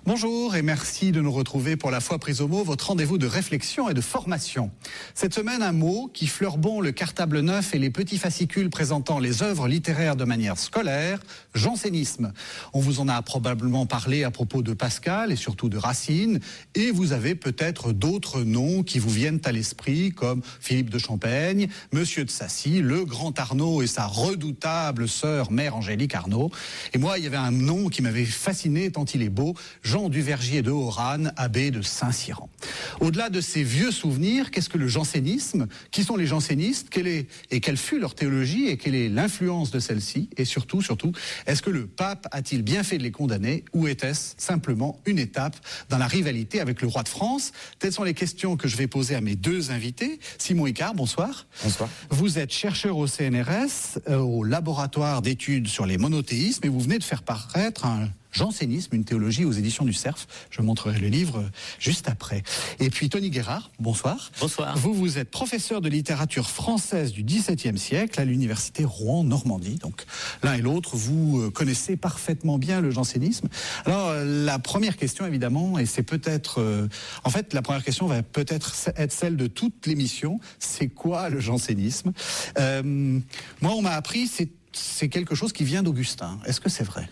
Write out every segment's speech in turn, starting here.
Bonjour et merci de nous retrouver pour La Foi prise au mot, votre rendez-vous de réflexion et de formation. Cette semaine, un mot qui fleure bon le cartable neuf et les petits fascicules présentant les œuvres littéraires de manière scolaire, jansénisme. On vous en a probablement parlé à propos de Pascal et surtout de Racine, et vous avez peut-être d'autres noms qui vous viennent à l'esprit, comme Philippe de Champaigne, Monsieur de Sacy, le grand Arnaud et sa redoutable sœur mère Angélique Arnaud. Et moi, il y avait un nom qui m'avait fasciné tant il est beau, Jean du Vergier de Oran, abbé de Saint-Cyran. Au-delà de ces vieux souvenirs, qu'est-ce que le jansénisme? Qui sont les jansénistes? Quelle fut leur théologie et quelle est l'influence de celle-ci? Et surtout, est-ce que le pape a-t-il bien fait de les condamner ou était-ce simplement une étape dans la rivalité avec le roi de France? Telles sont les questions que je vais poser à mes deux invités. Simon Icard, bonsoir. Bonsoir. Vous êtes chercheur au CNRS, au laboratoire d'études sur les monothéismes, et vous venez de faire paraître un jansénisme, une théologie aux éditions du Cerf. Je montrerai le livre juste après. Et puis Tony Guérard, bonsoir. Bonsoir. Vous êtes professeur de littérature française du XVIIe siècle à l'université Rouen-Normandie. Donc l'un et l'autre, vous connaissez parfaitement bien le jansénisme. Alors la première question évidemment, et c'est peut-être... en fait, la première question va peut-être être celle de toute l'émission. C'est quoi le jansénisme? Moi, on m'a appris, c'est quelque chose qui vient d'Augustin. Est-ce que c'est vrai?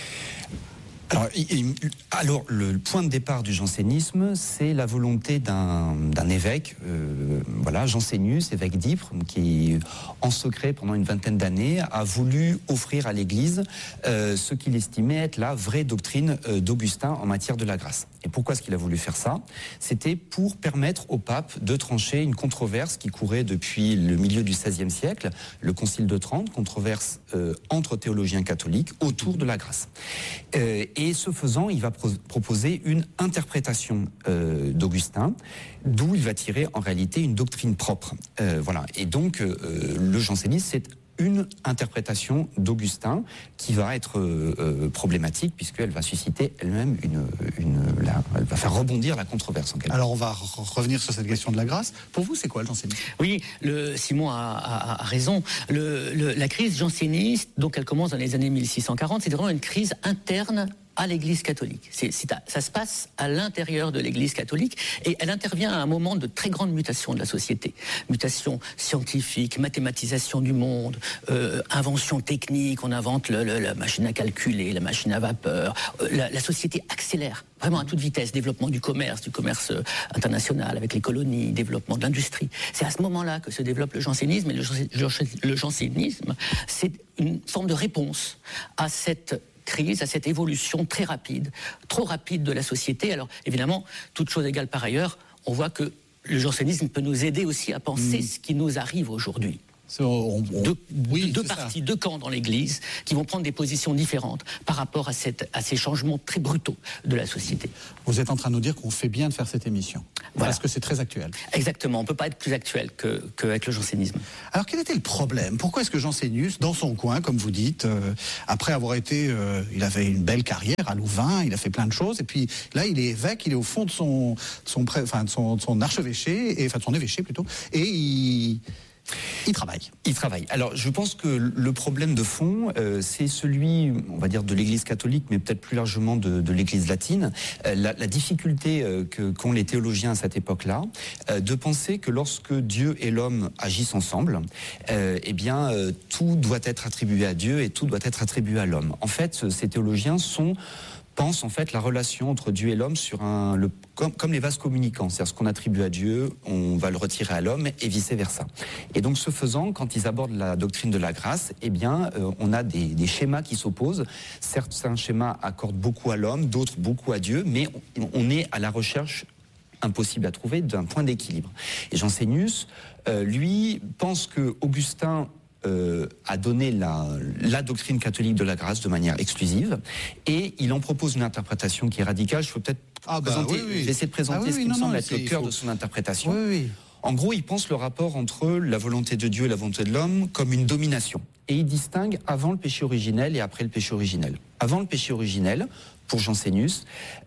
Alors, le point de départ du jansénisme, c'est la volonté d'un évêque, Jansénius, évêque d'Ypres, qui, en secret, pendant une vingtaine d'années, a voulu offrir à l'Église ce qu'il estimait être la vraie doctrine d'Augustin en matière de la grâce. Et pourquoi est-ce qu'il a voulu faire ça? C'était pour permettre au pape de trancher une controverse qui courait depuis le milieu du XVIe siècle, le Concile de Trente, controverse entre théologiens catholiques autour de la grâce. Et ce faisant, il va proposer une interprétation d'Augustin, d'où il va tirer en réalité une doctrine propre. Et donc, le jansénisme, c'est une interprétation d'Augustin qui va être problématique puisqu'elle va susciter elle-même elle va faire rebondir la controverse. Alors on va revenir sur cette question de la grâce. Pour vous, c'est quoi le jansénisme? Oui, Simon a raison. La crise janséniste, donc elle commence dans les années 1640, c'est vraiment une crise interne à l'Église catholique. Ça se passe à l'intérieur de l'Église catholique et elle intervient à un moment de très grande mutation de la société. Mutation scientifique, mathématisation du monde, invention technique, on invente la machine à calculer, la machine à vapeur. La société accélère vraiment à toute vitesse. Développement du commerce international avec les colonies, développement de l'industrie. C'est à ce moment-là que se développe le jansénisme et le jansénisme, c'est une forme de réponse à cette crise, à cette évolution très rapide, trop rapide de la société. Alors évidemment, toute chose égale par ailleurs, on voit que le jansénisme peut nous aider aussi à penser ce qui nous arrive aujourd'hui. Deux partis, deux camps dans l'Église qui vont prendre des positions différentes par rapport à ces changements très brutaux de la société. Vous êtes en train de nous dire qu'on fait bien de faire cette émission, parce que c'est très actuel. Exactement, on ne peut pas être plus actuel qu'avec le jansénisme. Alors quel était le problème? Pourquoi est-ce que Jansénius, dans son coin, comme vous dites, après avoir été... il avait une belle carrière à Louvain, il a fait plein de choses, et puis là il est évêque, il est au fond de son archevêché, enfin de son évêché plutôt, et il travaille. Alors, je pense que le problème de fond, c'est celui, on va dire, de l'Église catholique, mais peut-être plus largement de l'Église latine. La difficulté qu'ont les théologiens à cette époque-là, de penser que lorsque Dieu et l'homme agissent ensemble, tout doit être attribué à Dieu et tout doit être attribué à l'homme. En fait, ces théologiens pense en fait la relation entre Dieu et l'homme sur comme les vases communicants, c'est-à-dire ce qu'on attribue à Dieu, on va le retirer à l'homme et vice versa. Et donc ce faisant, quand ils abordent la doctrine de la grâce, on a des schémas qui s'opposent. Certes, certains schémas accordent beaucoup à l'homme, d'autres beaucoup à Dieu, mais on est à la recherche impossible à trouver d'un point d'équilibre. Et Jansénius, lui, pense que Augustin a donné la doctrine catholique de la grâce de manière exclusive, et il en propose une interprétation qui est radicale. Je peux peut-être essayer de présenter ce qui me semble être le cœur de son interprétation. En gros, il pense le rapport entre la volonté de Dieu et la volonté de l'homme comme une domination. Et il distingue avant le péché originel et après le péché originel. Avant le péché originel, pour Jansénius,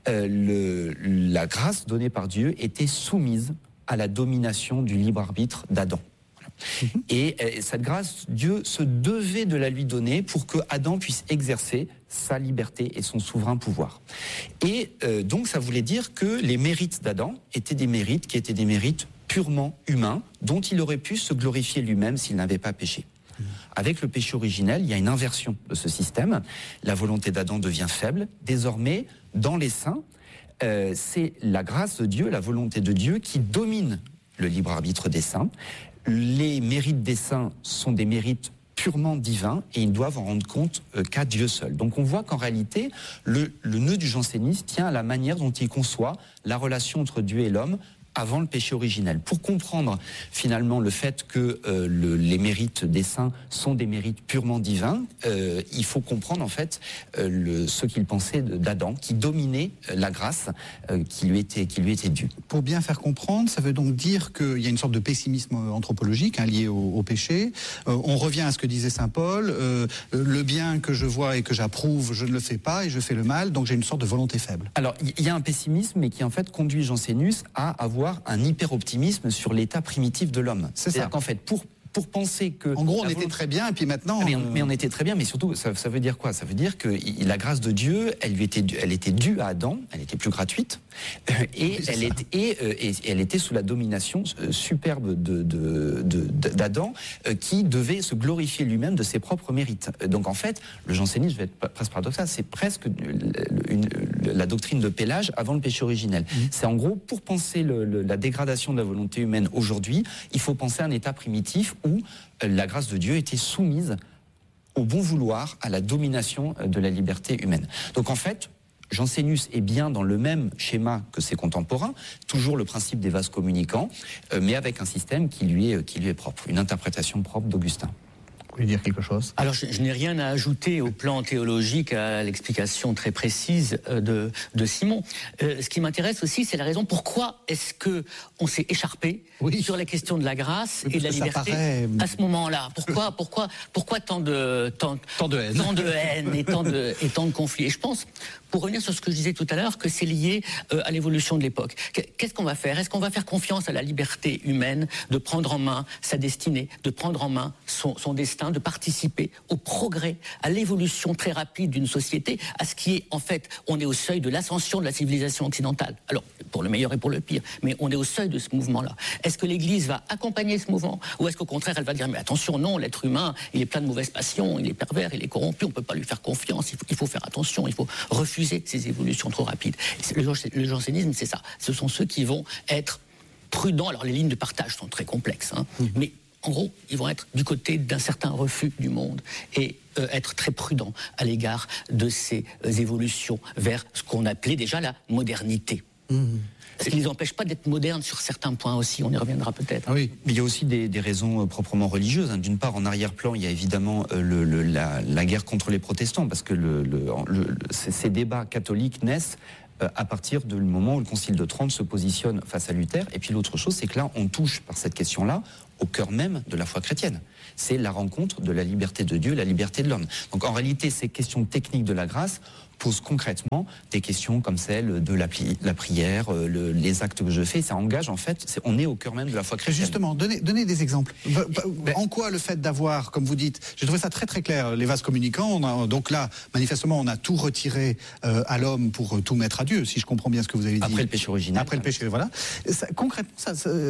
la grâce donnée par Dieu était soumise à la domination du libre arbitre d'Adam. Et cette grâce, Dieu se devait de la lui donner pour que Adam puisse exercer sa liberté et son souverain pouvoir. Et donc ça voulait dire que les mérites d'Adam étaient des mérites qui étaient des mérites purement humains, dont il aurait pu se glorifier lui-même s'il n'avait pas péché. Avec le péché originel, il y a une inversion de ce système. La volonté d'Adam devient faible. Désormais, dans les saints, c'est la grâce de Dieu, la volonté de Dieu qui domine le libre arbitre des saints. Les mérites des saints sont des mérites purement divins et ils doivent en rendre compte qu'à Dieu seul. Donc on voit qu'en réalité, le nœud du jansénisme tient à la manière dont il conçoit la relation entre Dieu et l'homme avant le péché originel. Pour comprendre finalement le fait que les mérites des saints sont des mérites purement divins, il faut comprendre en fait ce qu'il pensait d'Adam, qui dominait la grâce qui lui était due. Pour bien faire comprendre, ça veut donc dire qu'il y a une sorte de pessimisme anthropologique lié au péché. On revient à ce que disait saint Paul, le bien que je vois et que j'approuve, je ne le fais pas et je fais le mal, donc j'ai une sorte de volonté faible. Alors il y a un pessimisme, mais qui en fait conduit Jansénus à avoir un hyper-optimisme sur l'état primitif de l'homme. C'est-à-dire qu'en fait, pour penser que... En gros, on était très bien, et puis maintenant... Mais on était très bien, mais surtout, ça veut dire quoi? Ça veut dire que la grâce de Dieu, elle était due à Adam, elle était plus gratuite, et elle était sous la domination superbe d'Adam, qui devait se glorifier lui-même de ses propres mérites. Donc en fait, le jansénisme, je vais être presque paradoxal, c'est presque la doctrine de Pélage avant le péché originel. C'est en gros, pour penser la dégradation de la volonté humaine aujourd'hui, il faut penser à un état primitif où la grâce de Dieu était soumise au bon vouloir, à la domination de la liberté humaine. Donc en fait, Jansénus est bien dans le même schéma que ses contemporains, toujours le principe des vases communicants, mais avec un système qui lui est propre, une interprétation propre d'Augustin. Vous voulez dire quelque chose? Alors, je n'ai rien à ajouter au plan théologique, à l'explication très précise de Simon. Ce qui m'intéresse aussi, c'est la raison pourquoi est-ce que on s'est écharpé sur la question de la grâce et de la liberté à ce moment-là. Pourquoi tant de haine et tant de conflits. Et je pense, pour revenir sur ce que je disais tout à l'heure, que c'est lié à l'évolution de l'époque. Qu'est-ce qu'on va faire? Est-ce qu'on va faire confiance à la liberté humaine de prendre en main sa destinée, de prendre en main son destin, de participer au progrès, à l'évolution très rapide d'une société, à ce qui est, en fait, on est au seuil de l'ascension de la civilisation occidentale. Alors, pour le meilleur et pour le pire, mais on est au seuil de ce mouvement-là. Est-ce que l'Église va accompagner ce mouvement, ou est-ce qu'au contraire, elle va dire, mais attention, non, l'être humain, il est plein de mauvaises passions, il est pervers, il est corrompu, on ne peut pas lui faire confiance, il faut faire attention, il faut refuser ces évolutions trop rapides. Le jansénisme, c'est ça. Ce sont ceux qui vont être prudents. Alors, les lignes de partage sont très complexes, mais en gros, ils vont être du côté d'un certain refus du monde et être très prudents à l'égard de ces évolutions vers ce qu'on appelait déjà la modernité. Ce qui ne les empêche pas d'être modernes sur certains points aussi, on y reviendra peut-être. Ah oui, mais il y a aussi des raisons proprement religieuses. D'une part, en arrière-plan, il y a évidemment la guerre contre les protestants, parce que ces débats catholiques naissent à partir du moment où le Concile de Trente se positionne face à Luther. Et puis l'autre chose, c'est que là, on touche par cette question-là au cœur même de la foi chrétienne. C'est la rencontre de la liberté de Dieu, la liberté de l'homme. Donc en réalité, ces questions techniques de la grâce posent concrètement des questions comme celle de la prière, les actes que je fais. Ça engage en fait, on est au cœur même de la foi chrétienne. Justement, donnez des exemples. En quoi le fait d'avoir, comme vous dites, j'ai trouvé ça très très clair, les vases communicants, donc là, manifestement, on a tout retiré à l'homme pour tout mettre à Dieu, si je comprends bien ce que vous avez dit. Après le péché originel. Après le péché, voilà. Concrètement,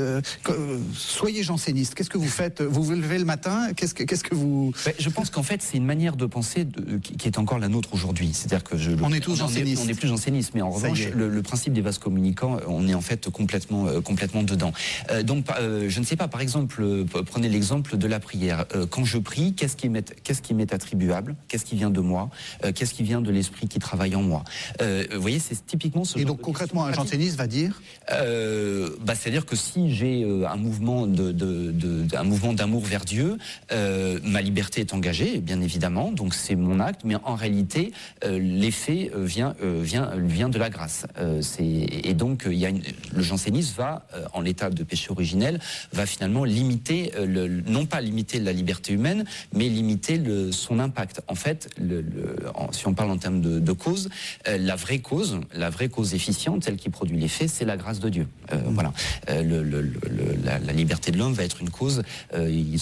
soyez janséniste. Qu'est-ce que vous faites? Vous vous levez le matin, qu'est-ce que vous... Je pense qu'en fait, c'est une manière de penser qui est encore la nôtre aujourd'hui. C'est-à-dire que on est tous jansénistes. On n'est plus jansénistes, mais en revanche, le principe des vases communicants, on est en fait complètement dedans. Donc, je ne sais pas, par exemple, prenez l'exemple de la prière. Quand je prie, qu'est-ce qui m'est attribuable? Qu'est-ce qui vient de moi? Qu'est-ce qui vient de l'esprit qui travaille en moi? Vous voyez, c'est typiquement ce... Et donc, concrètement, un janséniste va dire c'est-à-dire que si j'ai un mouvement d'amour vers Dieu, ma liberté est engagée, bien évidemment, donc c'est mon acte, mais en réalité, l'effet vient de la grâce. Et donc, le jansénisme va, en l'état de péché originel, va finalement limiter, non pas limiter la liberté humaine, mais limiter son impact. En fait, si on parle en termes de cause, la vraie cause efficiente, celle qui produit l'effet, c'est la grâce de Dieu. Voilà. La liberté de l'homme va être une cause, ils employaient le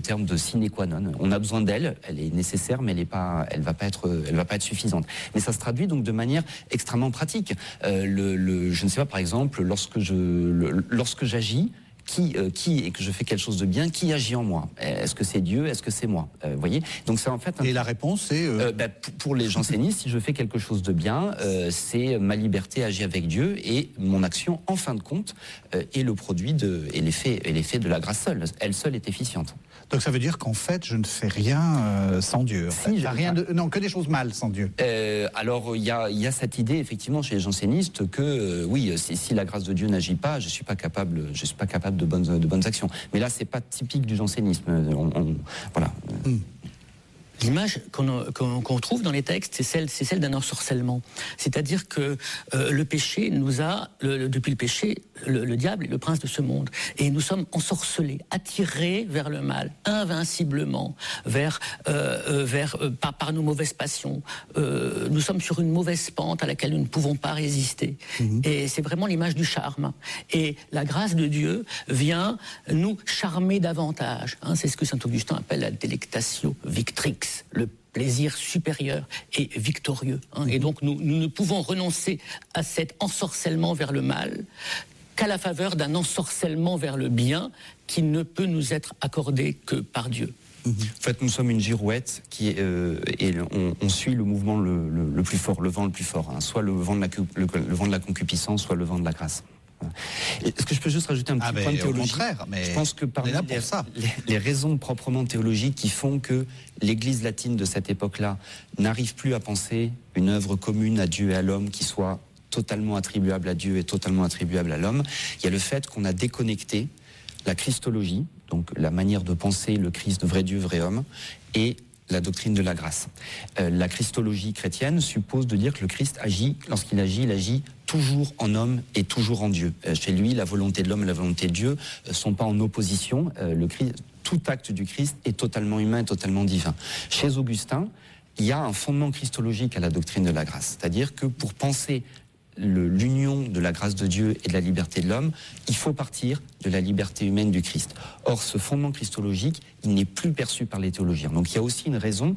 termes de sine qua non. On a besoin d'elle, elle est nécessaire, mais elle va pas être suffisante. Mais ça se traduit donc de manière extrêmement pratique. Je ne sais pas, par exemple, lorsque j'agis, qui et que je fais quelque chose de bien, qui agit en moi? Est-ce que c'est Dieu? Est-ce que c'est moi? Voyez. Donc c'est en fait. Et la réponse c'est pour les jansénistes, si je fais quelque chose de bien, c'est ma liberté agit avec Dieu et mon action, en fin de compte, est le produit et l'effet de la grâce seule. Elle seule est efficiente. Donc ça veut dire qu'en fait, je ne fais rien sans Dieu. Non, que des choses mal sans Dieu. Alors il y a cette idée effectivement chez les jansénistes que oui, si la grâce de Dieu n'agit pas, je suis pas capable de bonnes actions. Mais là, c'est pas typique du jansénisme. Voilà. L'image qu'on trouve dans les textes, c'est celle d'un ensorcellement. C'est-à-dire que le péché nous a, depuis le péché, le diable est le prince de ce monde. Et nous sommes ensorcelés, attirés vers le mal, invinciblement, par nos mauvaises passions. Nous sommes sur une mauvaise pente à laquelle nous ne pouvons pas résister. Et c'est vraiment l'image du charme. Et la grâce de Dieu vient nous charmer davantage. C'est ce que saint Augustin appelle la delectatio victrix, le plaisir supérieur et victorieux. Et donc nous ne pouvons renoncer à cet ensorcellement vers le mal qu'à la faveur d'un ensorcellement vers le bien qui ne peut nous être accordé que par Dieu. En fait, nous sommes une girouette et on suit le mouvement le plus fort, le vent le plus fort, soit le vent de la concupiscence, soit le vent de la grâce. Est-ce que je peux juste rajouter un petit point de théologie? Au contraire, mais je pense que parmi les raisons proprement théologiques qui font que l'Église latine de cette époque-là n'arrive plus à penser une œuvre commune à Dieu et à l'homme qui soit totalement attribuable à Dieu et totalement attribuable à l'homme, il y a le fait qu'on a déconnecté la christologie, donc la manière de penser le Christ, vrai Dieu, vrai homme, et la doctrine de la grâce. La christologie chrétienne suppose de dire que le Christ agit, lorsqu'il agit, il agit toujours en homme et toujours en Dieu. Chez lui, la volonté de l'homme et la volonté de Dieu ne sont pas en opposition. Tout acte du Christ est totalement humain et totalement divin. Chez Augustin, il y a un fondement christologique à la doctrine de la grâce. C'est-à-dire que pour penser l'union de la grâce de Dieu et de la liberté de l'homme, il faut partir de la liberté humaine du Christ. Or, ce fondement christologique, il n'est plus perçu par les théologiens. Donc il y a aussi une raison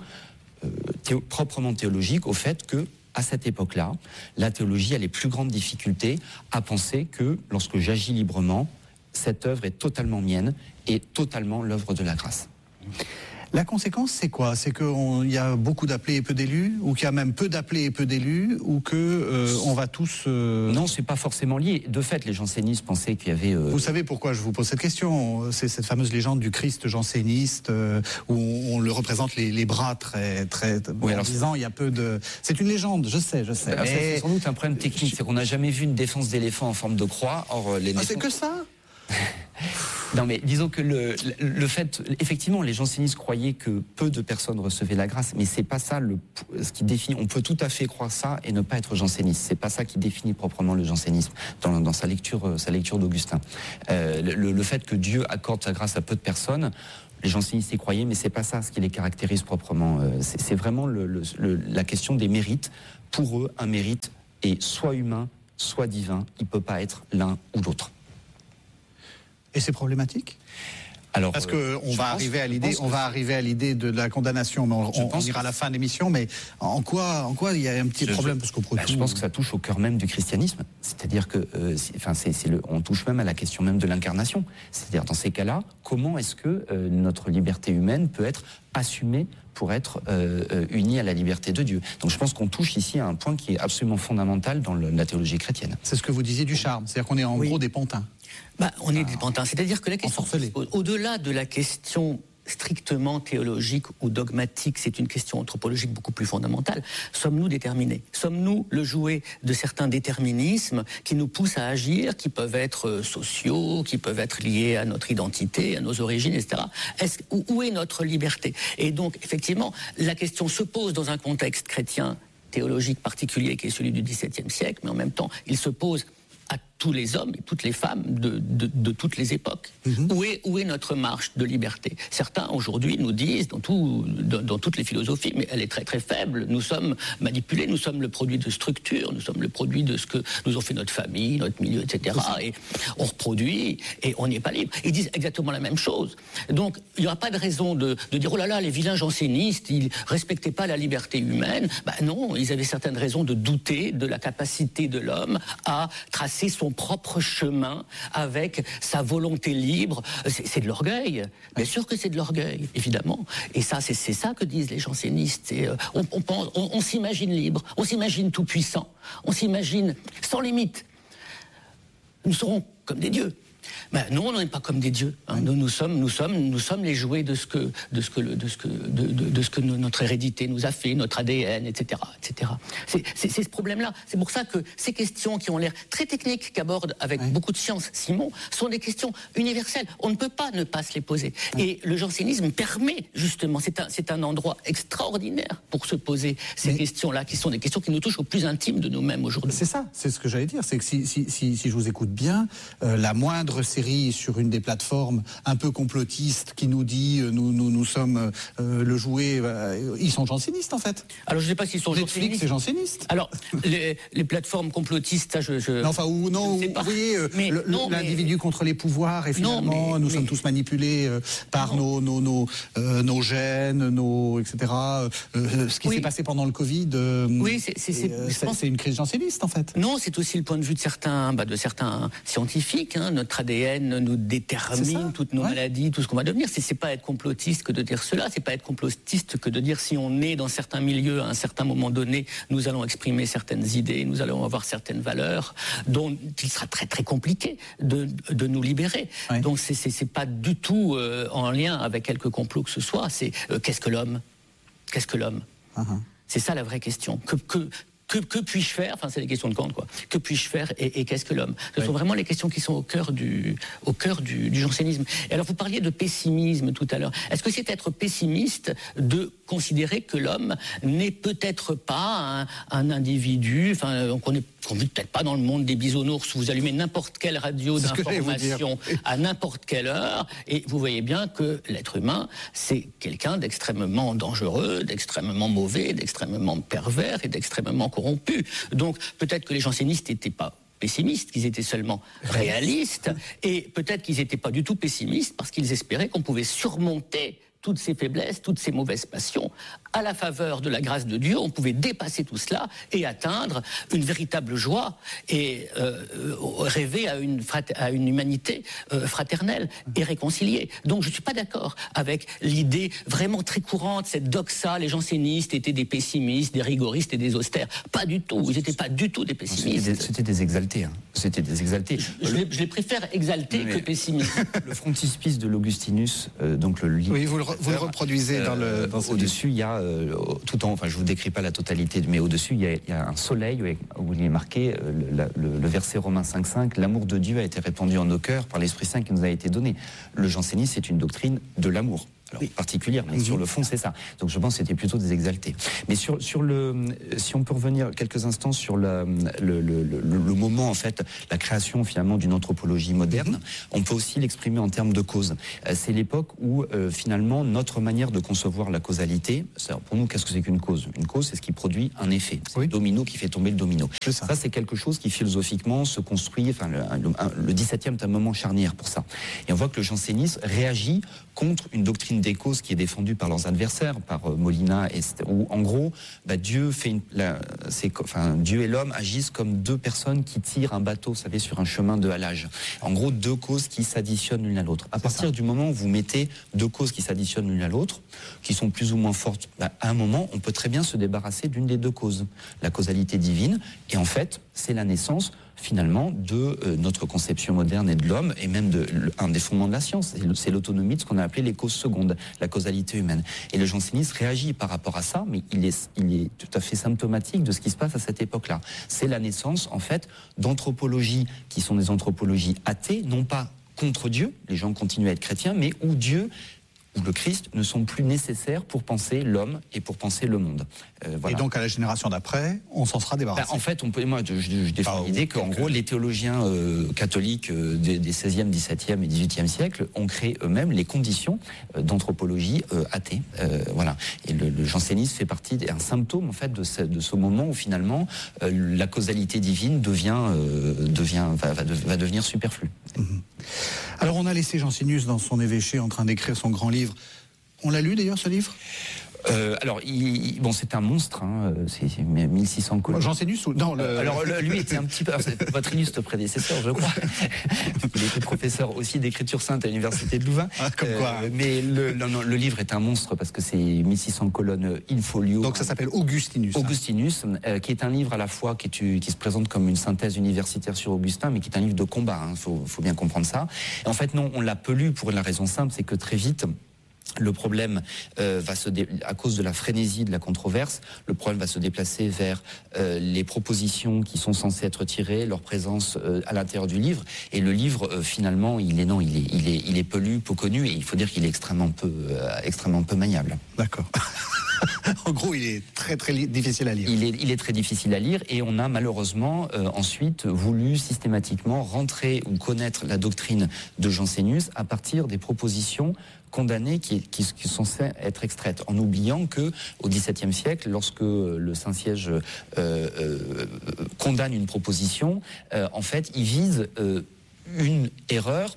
proprement théologique au fait que, à cette époque-là, la théologie a les plus grandes difficultés à penser que, lorsque j'agis librement, cette œuvre est totalement mienne et totalement l'œuvre de la grâce. La conséquence, c'est quoi? C'est qu'il y a beaucoup d'appelés et peu d'élus, ou qu'il y a même peu d'appelés et peu d'élus, ou que on va tous... Non, c'est pas forcément lié. De fait, les jansénistes pensaient qu'il y avait... Vous savez pourquoi je vous pose cette question? C'est cette fameuse légende du Christ janséniste, où on le représente les bras très oui, en disant il y a peu de... C'est une légende, je sais. Mais... C'est sans doute un problème technique, c'est qu'on n'a jamais vu une défense d'éléphant en forme de croix. Or, les c'est que ça. Non, mais disons que le fait, effectivement, les jansénistes croyaient que peu de personnes recevaient la grâce, mais c'est pas ça ce qui définit. On peut tout à fait croire ça et ne pas être janséniste. C'est pas ça qui définit proprement le jansénisme dans sa lecture d'Augustin. Le fait que Dieu accorde sa grâce à peu de personnes, les jansénistes y croyaient, mais c'est pas ça ce qui les caractérise proprement. C'est vraiment la question des mérites. Pour eux, un mérite est soit humain, soit divin. Il peut pas être l'un ou l'autre. Et c'est problématique? Alors, parce qu'on va arriver à l'idée de la condamnation, mais on ira à la fin de l'émission, mais en quoi il y a un petit problème parce je pense que ça touche au cœur même du christianisme, c'est-à-dire que on touche même à la question même de l'incarnation. C'est-à-dire dans ces cas-là, comment est-ce que notre liberté humaine peut être assumée pour être unie à la liberté de Dieu? Donc je pense qu'on touche ici à un point qui est absolument fondamental dans la théologie chrétienne. C'est ce que vous disiez du charme, c'est-à-dire qu'on est en gros des pantins. On est des pantins, c'est-à-dire que la question se pose, au-delà de la question strictement théologique ou dogmatique, c'est une question anthropologique beaucoup plus fondamentale. Sommes-nous déterminés? Sommes-nous le jouet de certains déterminismes qui nous poussent à agir, qui peuvent être sociaux, qui peuvent être liés à notre identité, à nos origines, etc. Où est notre liberté? Et donc, effectivement, la question se pose dans un contexte chrétien théologique particulier qui est celui du XVIIe siècle, mais en même temps, il se pose tous les hommes et toutes les femmes de toutes les époques. Où est notre marche de liberté? Certains aujourd'hui nous disent dans toutes les philosophies, mais elle est très très faible. Nous sommes manipulés, nous sommes le produit de structures, nous sommes le produit de ce que nous ont fait notre famille, notre milieu, etc. Et on reproduit et on n'est pas libre. Ils disent exactement la même chose. Donc il n'y aura pas de raison de dire oh là là, les vilains jansénistes, ils respectaient pas la liberté humaine. Non, ils avaient certaines raisons de douter de la capacité de l'homme à tracer son propre chemin avec sa volonté libre. C'est de l'orgueil. Bien sûr que c'est de l'orgueil, évidemment. Et ça, c'est ça que disent les jansénistes. On s'imagine libre, on s'imagine tout puissant, on s'imagine sans limite. Nous serons comme des dieux. Nous, on n'est pas comme des dieux. Hein. Nous sommes les jouets de ce que notre hérédité nous a fait, notre ADN, etc., etc. C'est ce problème-là. C'est pour ça que ces questions qui ont l'air très techniques, qu'aborde avec beaucoup de science Simon, sont des questions universelles. On ne peut pas ne pas se les poser. Et le jansénisme permet justement, c'est un endroit extraordinaire pour se poser ces questions-là, qui sont des questions qui nous touchent au plus intime de nous-mêmes aujourd'hui. C'est ça, c'est ce que j'allais dire. C'est que si je vous écoute bien, la moindre série sur une des plateformes un peu complotistes qui nous dit nous sommes le jouet, ils sont jansénistes en fait. Alors je ne sais pas s'ils sont Netflix, jansénistes. c'est janséniste. Alors les plateformes complotistes, ça je... Non, enfin vous voyez l'individu contre les pouvoirs et finalement nous sommes tous manipulés par nos gènes, etc. Ce qui s'est passé pendant le Covid, c'est une crise janséniste en fait. Non, c'est aussi le point de vue de certains scientifiques. Hein. Notre ADN nous détermine toutes nos maladies, tout ce qu'on va devenir. C'est pas être complotiste que de dire cela. C'est pas être complotiste que de dire si on est dans certains milieux à un certain moment donné, nous allons exprimer certaines idées, nous allons avoir certaines valeurs dont il sera très très compliqué de nous libérer. Ouais. Donc c'est pas du tout en lien avec quelque complot que ce soit. C'est qu'est-ce que l'homme? Qu'est-ce que l'homme? C'est ça la vraie question. Que puis-je faire? Enfin, c'est les questions de Kant, quoi. Que puis-je faire et qu'est-ce que l'homme? Ce sont vraiment les questions qui sont au cœur du jansénisme. Et alors, vous parliez de pessimisme tout à l'heure. Est-ce que c'est être pessimiste de considérer que l'homme n'est peut-être pas un individu, enfin, qu'on vit peut-être pas dans le monde des bisounours, où vous allumez n'importe quelle radio d'information à n'importe quelle heure, et vous voyez bien que l'être humain, c'est quelqu'un d'extrêmement dangereux, d'extrêmement mauvais, d'extrêmement pervers et d'extrêmement corrompu. Donc peut-être que les jansénistes n'étaient pas pessimistes, qu'ils étaient seulement réalistes, et peut-être qu'ils n'étaient pas du tout pessimistes parce qu'ils espéraient qu'on pouvait surmonter toutes ces faiblesses, toutes ces mauvaises passions, à la faveur de la grâce de Dieu, on pouvait dépasser tout cela et atteindre une véritable joie et rêver à une humanité fraternelle et réconciliée. Donc je ne suis pas d'accord avec l'idée vraiment très courante, cette doxa, les jansénistes étaient des pessimistes, des rigoristes et des austères. Pas du tout, ils n'étaient pas du tout des pessimistes. C'était des exaltés. Hein. C'était des exaltés. Je les préfère exaltés que pessimistes. Le frontispice de l'Augustinus, donc le livre... Oui, vous le reproduisez dans au-dessus, il y a je vous décris pas la totalité, mais au-dessus, il y a un soleil où il est marqué le verset Romains 5.5, l'amour de Dieu a été répandu en nos cœurs par l'Esprit Saint qui nous a été donné. Le jansénisme, c'est une doctrine de l'amour. Alors, particulière, mais sur le fond, c'est ça. Donc je pense que c'était plutôt des exaltés. Mais si on peut revenir quelques instants sur le moment, en fait, la création finalement d'une anthropologie moderne, on peut aussi l'exprimer en termes de cause. C'est l'époque où finalement notre manière de concevoir la causalité, pour nous, qu'est-ce que c'est qu'une cause? Une cause, c'est ce qui produit un effet. C'est le domino qui fait tomber le domino. Ça, c'est quelque chose qui philosophiquement se construit, enfin le 17e est un moment charnière pour ça. Et on voit que le jansénisme réagit contre une doctrine des causes qui est défendue par leurs adversaires, par Molina, où en gros, Dieu et l'homme agissent comme deux personnes qui tirent un bateau, vous savez, sur un chemin de halage. En gros, deux causes qui s'additionnent l'une à l'autre. À partir du moment où vous mettez deux causes qui s'additionnent l'une à l'autre, qui sont plus ou moins fortes, à un moment, on peut très bien se débarrasser d'une des deux causes, la causalité divine, et en fait, c'est la naissance finalement de notre conception moderne et de l'homme, et même un des fondements de la science, c'est l'autonomie de ce qu'on a appelé les causes secondes, la causalité humaine. Et le jansénisme réagit par rapport à ça, mais il est tout à fait symptomatique de ce qui se passe à cette époque-là. C'est la naissance, en fait, d'anthropologies qui sont des anthropologies athées, non pas contre Dieu, les gens continuent à être chrétiens, mais où Dieu ou le Christ ne sont plus nécessaires pour penser l'homme et pour penser le monde. Voilà. Et donc à la génération d'après, on s'en sera débarrassé. En fait, je défends l'idée qu'en gros, les théologiens catholiques des 16e, 17e et 18e siècles ont créé eux-mêmes les conditions d'anthropologie athée. Voilà. Et le jansénisme fait partie d'un symptôme en fait de ce moment où finalement la causalité divine va devenir superflue. Alors on a laissé Jansénius dans son évêché en train d'écrire son grand livre. On l'a lu d'ailleurs ce livre ? Alors, c'est un monstre, hein, c'est 1600 colonnes. Jansénius ou non Alors, lui était un petit peu votre illustre prédécesseur, je crois. Il était professeur aussi d'écriture sainte à l'université de Louvain. Comme quoi. Mais le livre est un monstre parce que c'est 1600 colonnes in folio. Donc ça s'appelle Augustinus. Augustinus, qui est un livre à la fois qui se présente comme une synthèse universitaire sur Augustin, mais qui est un livre de combat. Faut bien comprendre ça. Et en fait, non, on l'a peu lu pour la raison simple, c'est que très vite. Le problème à cause de la frénésie de la controverse, le problème va se déplacer vers les propositions qui sont censées être tirées, leur présence à l'intérieur du livre. Et le livre, finalement, il est peu lu, peu connu, et il faut dire qu'il est extrêmement peu maniable. D'accord. En gros, il est très très difficile à lire. Il est très difficile à lire, et on a malheureusement ensuite voulu systématiquement rentrer ou connaître la doctrine de Jansénius à partir des propositions condamnées qui sont censées être extraites, en oubliant que au XVIIe siècle, lorsque le Saint-Siège condamne une proposition, en fait, il vise une erreur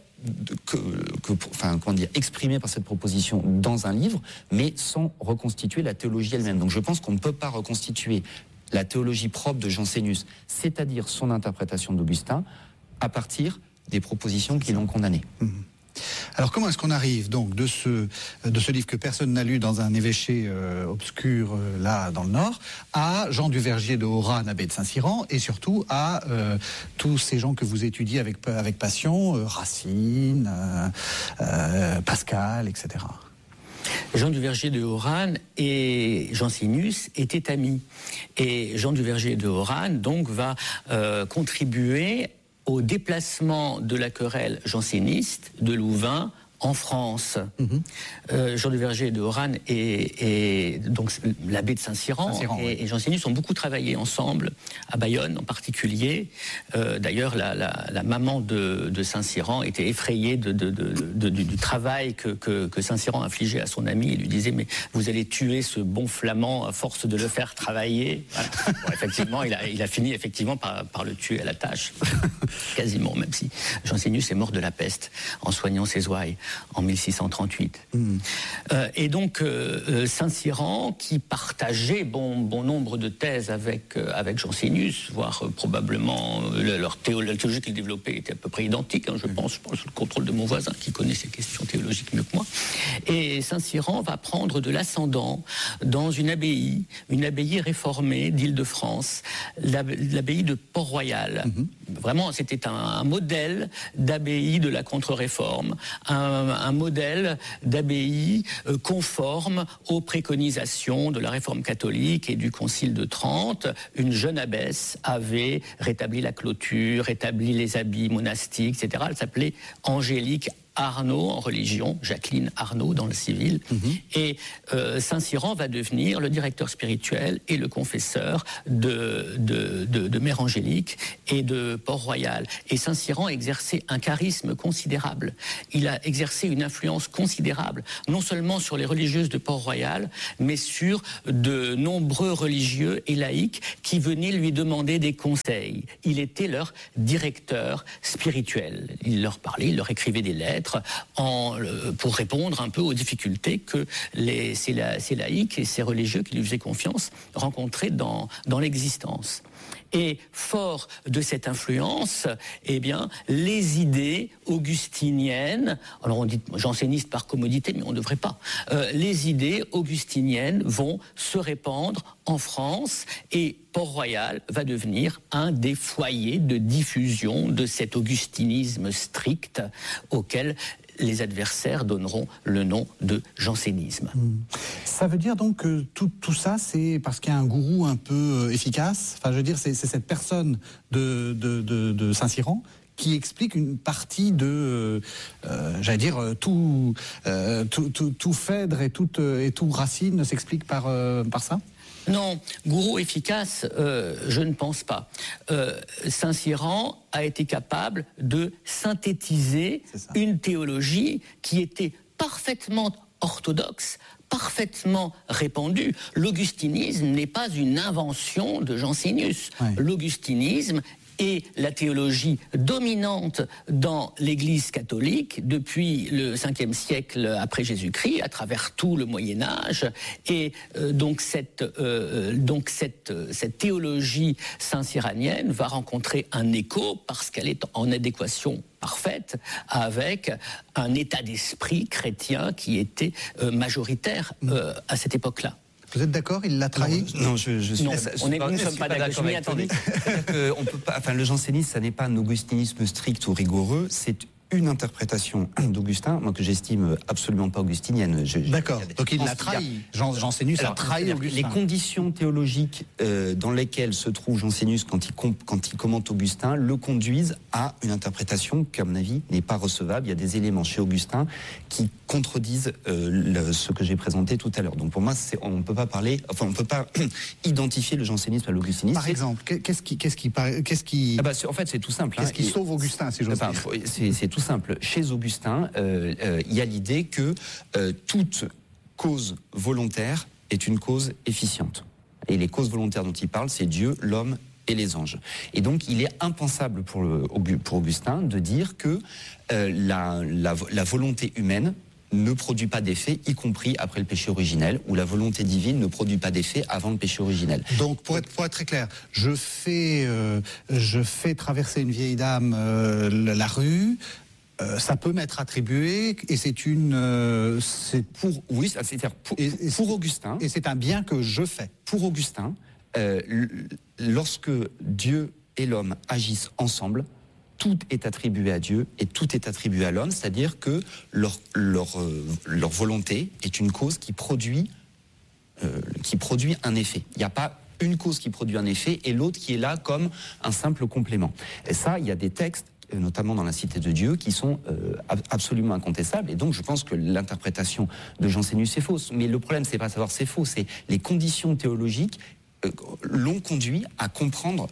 exprimée par cette proposition dans un livre, mais sans reconstituer la théologie elle-même. Donc je pense qu'on ne peut pas reconstituer la théologie propre de Jansénius, c'est-à-dire son interprétation d'Augustin, à partir des propositions qui l'ont condamné. Alors comment est-ce qu'on arrive donc de ce livre que personne n'a lu dans un évêché obscur là dans le Nord à Jean du Vergier de Oran, abbé de Saint-Cyran, et surtout à tous ces gens que vous étudiez avec passion, Racine, Pascal, etc. Jean du Vergier de Oran et Jansénius étaient amis. Et Jean du Vergier de Oran donc va contribuer au déplacement de la querelle janséniste de Louvain en France. Jean du Vergier de Oran et donc l'abbé de Saint-Cyran et Jansénius ont beaucoup travaillé ensemble, à Bayonne en particulier. D'ailleurs, la maman de Saint-Cyran était effrayée du travail que Saint-Cyran infligeait à son ami. Il lui disait « Mais vous allez tuer ce bon flamand à force de le faire travailler. » Voilà. Bon, effectivement, il a fini par le tuer à la tâche. Quasiment, même si Jansénius est mort de la peste en soignant ses ouailles en 1638. Et donc Saint-Cyran, qui partageait bon nombre de thèses avec Jansénius, voire probablement la théologie qu'il développait était à peu près identique, je pense sous le contrôle de mon voisin qui connaît ces questions théologiques mieux que moi. Et Saint-Cyran va prendre de l'ascendant dans une abbaye réformée d'Île-de-France, l'abbaye de Port-Royal. Vraiment, c'était un modèle d'abbaye de la contre-réforme, un modèle d'abbaye conforme aux préconisations de la réforme catholique et du Concile de Trente. Une jeune abbesse avait rétabli la clôture, rétabli les habits monastiques, etc. Elle s'appelait Angélique Arnaud en religion, Jacqueline Arnaud dans le civil, et Saint-Cyran va devenir le directeur spirituel et le confesseur de Mère Angélique et de Port-Royal. Et Saint-Cyran a exercé un charisme considérable. Il a exercé une influence considérable, non seulement sur les religieuses de Port-Royal, mais sur de nombreux religieux et laïcs qui venaient lui demander des conseils. Il était leur directeur spirituel. Il leur parlait, il leur écrivait des lettres pour répondre un peu aux difficultés que ces laïcs et ces religieux qui lui faisaient confiance rencontraient dans l'existence. Et fort de cette influence, les idées augustiniennes, alors on dit janséniste par commodité, mais on ne devrait pas, les idées augustiniennes vont se répandre en France et Port-Royal va devenir un des foyers de diffusion de cet augustinisme strict auquel les adversaires donneront le nom de jansénisme. Ça veut dire donc que tout ça, c'est parce qu'il y a un gourou un peu efficace. Enfin, je veux dire, c'est cette personne de Saint-Cyran qui explique une partie de, j'allais dire, tout Phèdre et tout Racine s'explique par ça? Non, gourou efficace, je ne pense pas. Saint-Cyran a été capable de synthétiser une théologie qui était parfaitement orthodoxe, parfaitement répandue. L'augustinisme n'est pas une invention de Jansénius. Ouais. L'augustinisme est la théologie dominante dans l'Église catholique depuis le 5e siècle après Jésus-Christ, à travers tout le Moyen-Âge. Et donc cette théologie saint-cyranienne va rencontrer un écho parce qu'elle est en adéquation parfaite avec un état d'esprit chrétien qui était majoritaire à cette époque-là. Vous êtes d'accord? Il l'a trahi? Non, je suis. Non, nous ne sommes pas d'accord. Mais attendez. On peut pas. Enfin, le jansénisme, ça n'est pas un augustinisme strict ou rigoureux. C'est une interprétation d'Augustin, moi que j'estime absolument pas augustinienne. D'accord. Donc il l'a trahi. Jansénius a trahi Augustin. Les conditions théologiques dans lesquelles se trouve Jansénius quand il commente Augustin le conduisent à une interprétation qui, à mon avis, n'est pas recevable. Il y a des éléments chez Augustin qui contredisent ce que j'ai présenté tout à l'heure. Donc pour moi, on ne peut pas parler, enfin on ne peut pas identifier le jansénisme à l'augustinisme. Par exemple, qu'est-ce qui en fait, c'est tout simple. Qu'est-ce qui sauve Augustin, si j'ose dire? C'est tout simple. Chez Augustin, il y a l'idée que toute cause volontaire est une cause efficiente. Et les causes volontaires dont il parle, c'est Dieu, l'homme et les anges. Et donc, il est impensable pour Augustin de dire que la volonté humaine ne produit pas d'effet, y compris après le péché originel, ou la volonté divine ne produit pas d'effet avant le péché originel. Donc, pour être très clair, je fais traverser une vieille dame la rue. Ça peut m'être attribué et pour Augustin. Et c'est un bien que je fais. Pour Augustin, lorsque Dieu et l'homme agissent ensemble, tout est attribué à Dieu et tout est attribué à l'homme, c'est-à-dire que leur volonté est une cause qui produit un effet. Il n'y a pas une cause qui produit un effet et l'autre qui est là comme un simple complément. Et ça, il y a des textes, notamment dans la Cité de Dieu, qui sont absolument incontestables. Et donc, je pense que l'interprétation de Jansénius est fausse. Mais le problème, c'est pas savoir c'est faux, c'est les conditions théologiques l'ont conduit à comprendre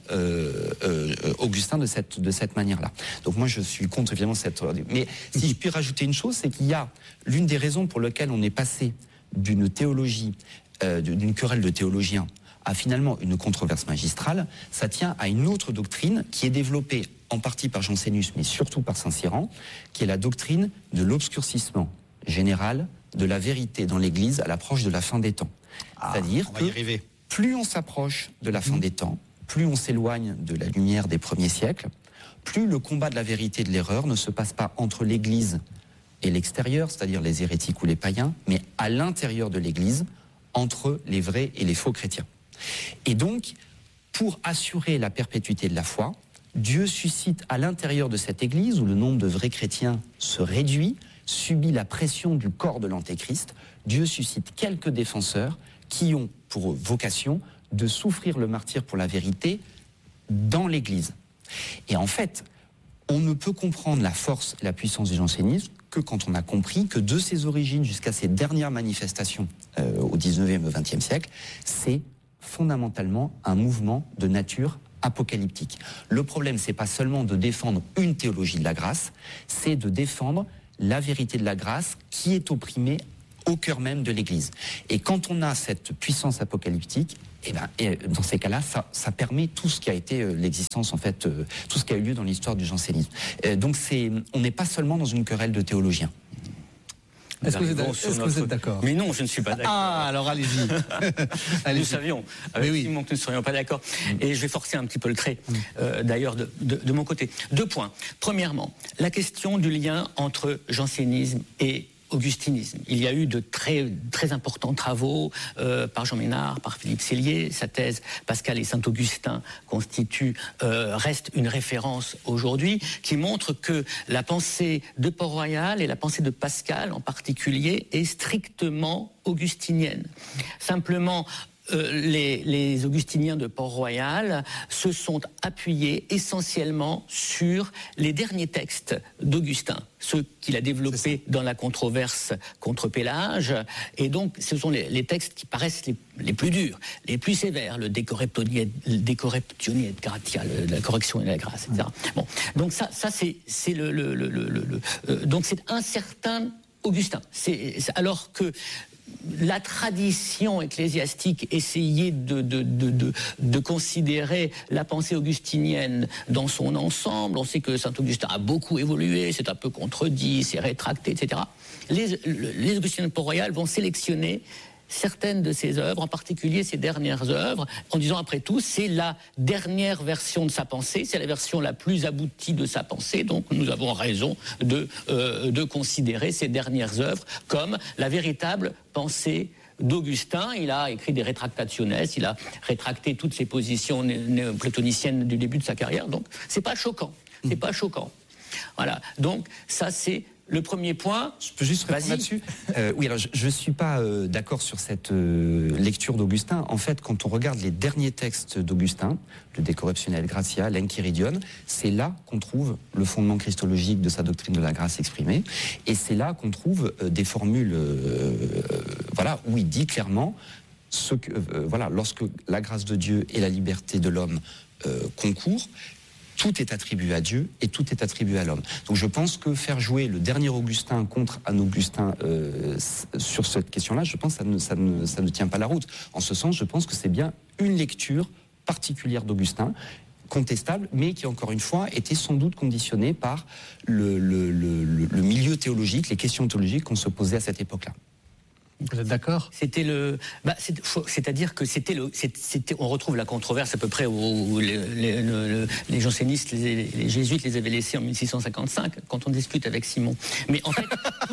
Augustin de cette manière-là. Donc moi, je suis contre évidemment cette... Mais si je puis rajouter une chose, c'est qu'il y a l'une des raisons pour lesquelles on est passé d'une théologie, d'une querelle de théologiens, à finalement une controverse magistrale, ça tient à une autre doctrine qui est développée en partie par Jansénius, mais surtout par Saint-Cyran, qui est la doctrine de l'obscurcissement général de la vérité dans l'Église à l'approche de la fin des temps. C'est-à-dire que plus on s'approche de la fin des temps, plus on s'éloigne de la lumière des premiers siècles, plus le combat de la vérité et de l'erreur ne se passe pas entre l'Église et l'extérieur, c'est-à-dire les hérétiques ou les païens, mais à l'intérieur de l'Église, entre les vrais et les faux chrétiens. Et donc, pour assurer la perpétuité de la foi, Dieu suscite à l'intérieur de cette Église, où le nombre de vrais chrétiens se réduit, subit la pression du corps de l'Antéchrist, Dieu suscite quelques défenseurs qui ont pour vocation de souffrir le martyre pour la vérité dans l'Église. Et en fait, on ne peut comprendre la force et la puissance du jansénisme que quand on a compris que de ses origines jusqu'à ses dernières manifestations au 19e et au 20e siècle, c'est fondamentalement un mouvement de nature apocalyptique. Le problème, c'est pas seulement de défendre une théologie de la grâce, c'est de défendre la vérité de la grâce qui est opprimée au cœur même de l'Église. Et quand on a cette puissance apocalyptique, dans ces cas-là, ça permet tout ce qui a été l'existence, en fait, tout ce qui a eu lieu dans l'histoire du jansénisme. Donc on n'est pas seulement dans une querelle de théologiens. Est-ce que vous êtes d'accord? Mais non, je ne suis pas d'accord. Ah, alors allez-y. Nous savions, avec Simon, que nous ne serions pas d'accord. Et je vais forcer un petit peu le trait, d'ailleurs, de mon côté. 2 points. Premièrement, la question du lien entre jansénisme et augustinisme. Il y a eu de très, très importants travaux par Jean Ménard, par Philippe Sellier. Sa thèse Pascal et Saint-Augustin reste une référence aujourd'hui, qui montre que la pensée de Port-Royal et la pensée de Pascal en particulier est strictement augustinienne. Simplement, les augustiniens de Port-Royal se sont appuyés essentiellement sur les derniers textes d'Augustin, ceux qu'il a développés dans la controverse contre Pélage. Et donc, ce sont les textes qui paraissent les plus durs, les plus sévères, le De Corruptione et Gratia, la correction et la grâce, etc. Bon, donc ça c'est donc c'est un certain Augustin. Alors que la tradition ecclésiastique essayait de considérer la pensée augustinienne dans son ensemble. On sait que saint Augustin a beaucoup évolué, c'est un peu contredit, c'est rétracté, etc. Les Augustiniens de Port-Royal vont sélectionner certaines de ses œuvres, en particulier ses dernières œuvres, en disant après tout, c'est la dernière version de sa pensée, c'est la version la plus aboutie de sa pensée, donc nous avons raison de considérer ces dernières œuvres comme la véritable pensée d'Augustin. Il a écrit des Retractationes, il a rétracté toutes ses positions néoplatoniciennes du début de sa carrière, donc c'est pas choquant, c'est pas choquant. Voilà, donc ça c'est le premier point. Je peux juste répondre là-dessus. Oui, alors je ne suis pas d'accord sur cette lecture d'Augustin. En fait, quand on regarde les derniers textes d'Augustin, le De Corruptione et Gratia, l'Enchiridion, c'est là qu'on trouve le fondement christologique de sa doctrine de la grâce exprimée. Et c'est là qu'on trouve des formules voilà, où il dit clairement lorsque la grâce de Dieu et la liberté de l'homme concourent, tout est attribué à Dieu et tout est attribué à l'homme. Donc je pense que faire jouer le dernier Augustin contre un Augustin sur cette question-là, je pense que ça ne tient pas la route. En ce sens, je pense que c'est bien une lecture particulière d'Augustin, contestable, mais qui, encore une fois, était sans doute conditionnée par le milieu théologique, les questions théologiques qu'on se posait à cette époque-là. Vous êtes d'accord ? C'est-à-dire que on retrouve la controverse à peu près où les jansénistes, les jésuites les avaient laissés en 1655 quand on discute avec Simon. Mais en fait,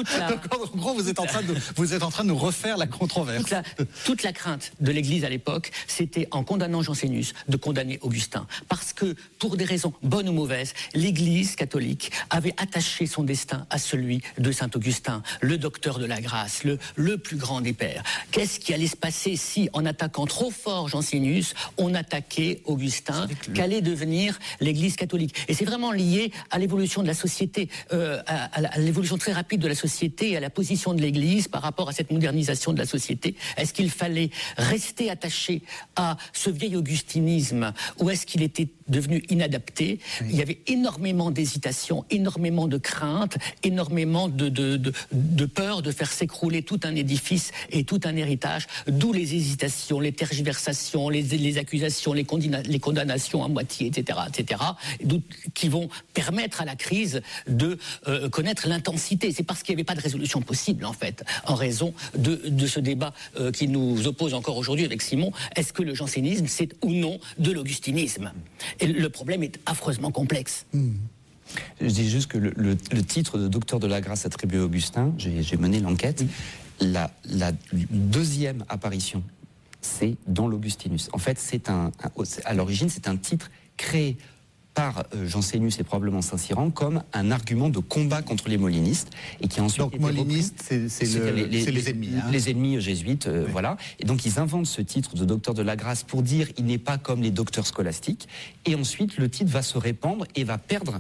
en gros, vous êtes en train de nous refaire la controverse. Toute la crainte de l'Église à l'époque, c'était en condamnant Jansénus de condamner Augustin, parce que pour des raisons bonnes ou mauvaises, l'Église catholique avait attaché son destin à celui de saint Augustin, le docteur de la grâce, le plus grand des pères. Qu'est-ce qui allait se passer si, en attaquant trop fort Jansénus, on attaquait Augustin? Qu'allait devenir l'Église catholique? Et c'est vraiment lié à l'évolution de la société, à l'évolution très rapide de la société et à la position de l'Église par rapport à cette modernisation de la société. Est-ce qu'il fallait rester attaché à ce vieil augustinisme ou est-ce qu'il était devenu inadapté? Il y avait énormément d'hésitation, énormément de crainte, énormément de peur de faire s'écrouler tout un édifice et tout un héritage, d'où les hésitations, les tergiversations, les accusations, les condamnations à moitié, etc., qui vont permettre à la crise de connaître l'intensité. C'est parce qu'il n'y avait pas de résolution possible, en fait, en raison de ce débat qui nous oppose encore aujourd'hui avec Simon. Est-ce que le jansénisme, c'est ou non de l'augustinisme? Et le problème est affreusement complexe. Je dis juste que le titre de docteur de la grâce attribué à Augustin, j'ai mené l'enquête, la deuxième apparition, c'est dans l'Augustinus. En fait, à l'origine, c'est un titre créé par Jansénus et probablement Saint-Cyran comme un argument de combat contre les molinistes et qui a ensuite été molinistes, c'est les ennemis. Hein. Les ennemis jésuites, oui. Voilà. Et donc ils inventent ce titre de docteur de la grâce pour dire il n'est pas comme les docteurs scolastiques. Et ensuite le titre va se répandre et va perdre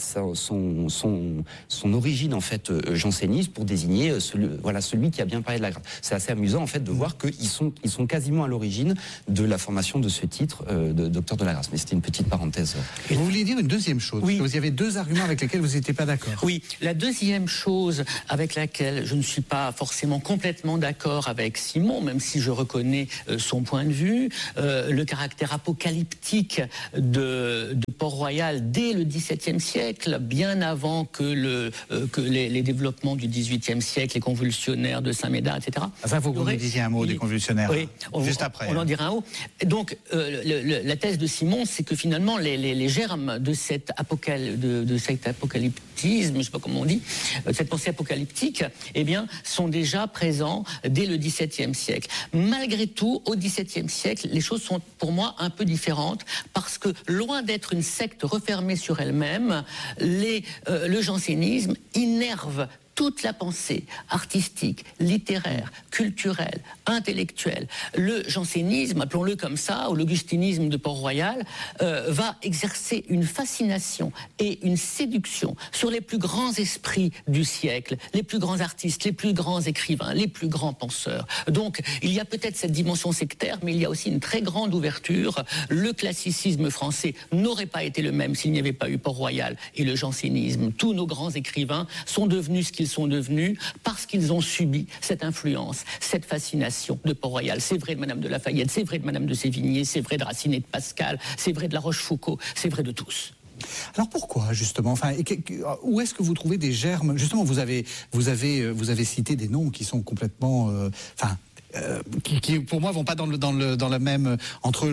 son origine en fait janséniste pour désigner celui qui a bien parlé de la grâce. C'est assez amusant en fait de voir qu'ils sont quasiment à l'origine de la formation de ce titre de docteur de la grâce. Mais c'était une petite parenthèse. Vous vouliez dire une deuxième chose, oui. Vous y avez deux arguments avec lesquels vous n'étiez pas d'accord. Oui, la deuxième chose avec laquelle je ne suis pas forcément complètement d'accord avec Simon, même si je reconnais son point de vue, le caractère apocalyptique de Port-Royal dès le XVIIe siècle, bien avant que les développements du XVIIIe siècle, les convulsionnaires de Saint-Médard, etc. Ça, faut que vous nous disiez un mot des convulsionnaires. Oui, juste après. On en dira un mot. Donc, la thèse de Simon, c'est que finalement, les germes de cet apocalyptisme, je ne sais pas comment on dit, cette pensée apocalyptique, eh bien, sont déjà présents dès le XVIIe siècle. Malgré tout, au XVIIe siècle, les choses sont pour moi un peu différentes parce que loin d'être une secte refermée sur elle-même, le jansénisme innerve toute la pensée artistique, littéraire, culturelle, intellectuelle, le jansénisme, appelons-le comme ça, ou l'augustinisme de Port-Royal, va exercer une fascination et une séduction sur les plus grands esprits du siècle, les plus grands artistes, les plus grands écrivains, les plus grands penseurs. Donc, il y a peut-être cette dimension sectaire, mais il y a aussi une très grande ouverture. Le classicisme français n'aurait pas été le même s'il n'y avait pas eu Port-Royal et le jansénisme. Tous nos grands écrivains sont devenus ce qu'ils sont devenus parce qu'ils ont subi cette influence, cette fascination de Port-Royal. C'est vrai de Madame de Lafayette, c'est vrai de Madame de Sévigné, c'est vrai de Racine et de Pascal, c'est vrai de La Rochefoucauld, c'est vrai de tous. Alors pourquoi justement, enfin, où est-ce que vous trouvez des germes? Justement, vous avez cité des noms qui sont complètement, qui pour moi vont pas dans la même, entre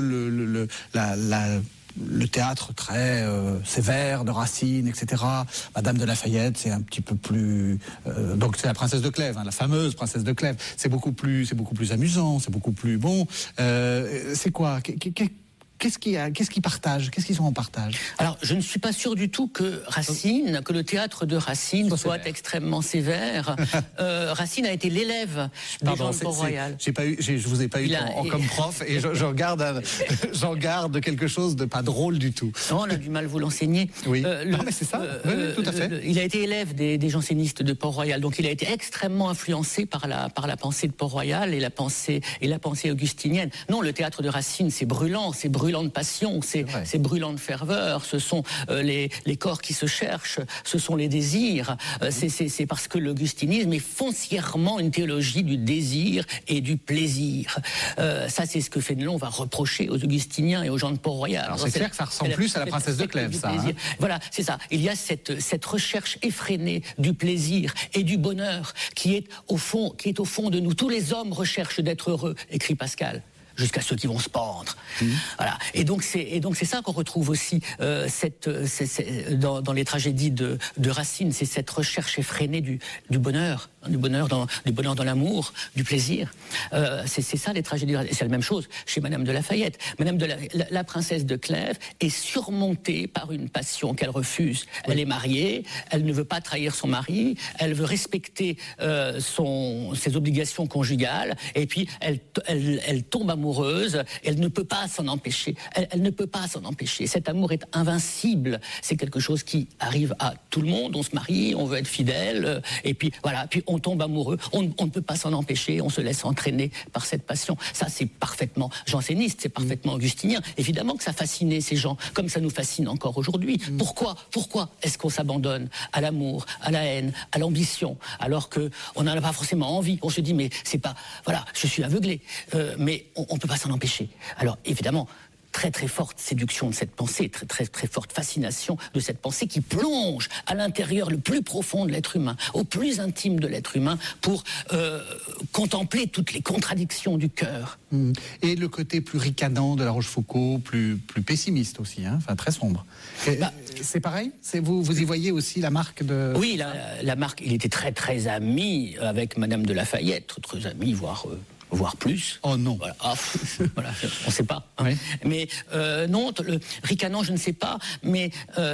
le théâtre très sévère de Racine, etc. Madame de Lafayette, c'est un petit peu plus... donc c'est la princesse de Clèves, la fameuse princesse de Clèves. C'est beaucoup plus amusant, c'est beaucoup plus bon. C'est quoi? Qu'est-ce qu'ils partagent? Qu'est-ce qu'ils ont en partage? Alors, je ne suis pas sûr du tout que le théâtre de Racine soit extrêmement sévère. Racine a été l'élève des gens de Port-Royal. Je vous ai pas eu comme prof, et j'en garde quelque chose de pas drôle du tout. Non, on a du mal à vous l'enseigner. Oui. Non, mais c'est ça. Oui, tout à fait. Il a été élève des jansénistes de Port-Royal, donc il a été extrêmement influencé par la pensée de Port-Royal et la pensée augustinienne. Non, le théâtre de Racine, c'est brûlant de passion, c'est brûlant de ferveur, ce sont les corps qui se cherchent, ce sont les désirs, c'est parce que l'augustinisme est foncièrement une théologie du désir et du plaisir. Ça, c'est ce que Fénelon va reprocher aux augustiniens et aux gens de Port-Royal. Alors c'est clair que ça ressemble plus à la princesse de Clèves, ça. Hein. Voilà, c'est ça. Il y a cette recherche effrénée du plaisir et du bonheur qui est au fond de nous. Tous les hommes recherchent d'être heureux, écrit Pascal. Jusqu'à ceux qui vont se pendre. Voilà. Et donc c'est ça qu'on retrouve aussi dans les tragédies de Racine, c'est cette recherche effrénée du bonheur, du bonheur dans l'amour, du plaisir. C'est ça les tragédies de Racine. C'est la même chose chez Madame de Lafayette. Madame de la princesse de Clèves est surmontée par une passion qu'elle refuse. Oui. Elle est mariée, elle ne veut pas trahir son mari, elle veut respecter ses obligations conjugales, et puis elle tombe amoureuse. Elle ne peut pas s'en empêcher. Elle ne peut pas s'en empêcher. Cet amour est invincible. C'est quelque chose qui arrive à tout le monde. On se marie, on veut être fidèle, et puis voilà, puis on tombe amoureux. On ne peut pas s'en empêcher. On se laisse entraîner par cette passion. Ça, c'est parfaitement janséniste, c'est parfaitement augustinien. Évidemment que ça fascinait ces gens, comme ça nous fascine encore aujourd'hui. Pourquoi est-ce qu'on s'abandonne à l'amour, à la haine, à l'ambition, alors que on n'en a pas forcément envie? On se dit mais c'est pas, voilà, je suis aveuglé, mais on peut pas s'en empêcher. Alors évidemment, très très forte séduction de cette pensée, très très très forte fascination de cette pensée qui plonge à l'intérieur le plus profond de l'être humain, au plus intime de l'être humain, pour contempler toutes les contradictions du cœur. Et le côté plus ricanant de La Rochefoucauld, plus pessimiste aussi, hein, enfin très sombre. C'est pareil? Vous y voyez aussi la marque de... Oui, la marque, il était très très ami avec Madame de Lafayette, très ami, voire plus. Oh non. Voilà, voilà, on ne sait pas. Hein. Oui. Mais non, le ricanant, je ne sais pas, mais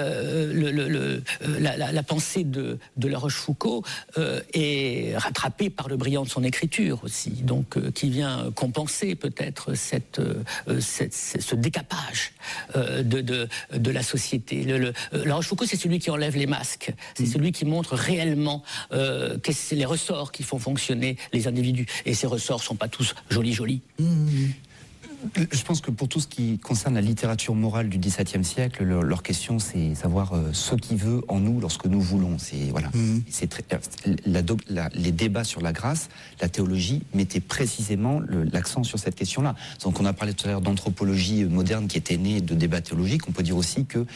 la pensée de La Rochefoucauld est rattrapée par le brillant de son écriture aussi, donc qui vient compenser peut-être ce décapage de la société. La Rochefoucauld, c'est celui qui enlève les masques, c'est celui qui montre réellement les ressorts qui font fonctionner les individus. Et ces ressorts sont pas tous jolis. Je pense que pour tout ce qui concerne la littérature morale du XVIIe siècle, leur question, c'est savoir ce qui veut en nous lorsque nous voulons. C'est voilà. Les débats sur la grâce, la théologie mettaient précisément l'accent sur cette question-là. Donc on a parlé tout à l'heure d'anthropologie moderne qui était née de débats théologiques. On peut dire aussi que